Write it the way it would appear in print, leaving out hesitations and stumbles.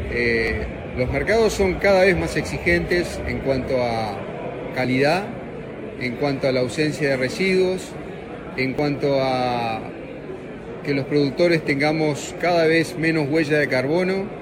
Los mercados son cada vez más exigentes en cuanto a calidad, en cuanto a la ausencia de residuos, en cuanto a que los productores tengamos cada vez menos huella de carbono